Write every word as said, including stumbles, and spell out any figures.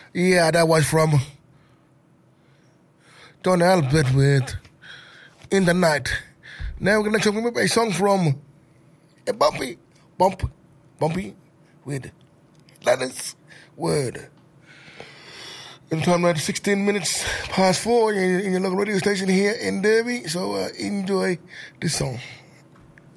Yeah, that was from Tony Albert with In the Night. Now we're going to play a song from a Bumpy, Bump, Bumpy with Letters Word. In time now, sixteen minutes past four in, in your local radio station here in Derby. So uh, enjoy this song.